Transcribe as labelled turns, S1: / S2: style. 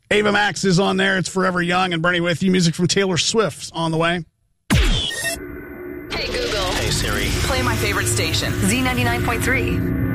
S1: Ava Max is on there. It's Forever Young and Bernie with you. Music from Taylor Swift's on the way.
S2: Hey, Google.
S3: Hey, Siri.
S2: Play my favorite station.
S4: Z99.3.